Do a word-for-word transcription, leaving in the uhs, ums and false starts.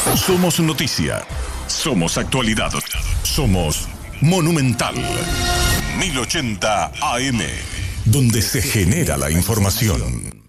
Somos noticia. Somos actualidad. Somos Monumental. mil ochenta A M. Donde se genera la información.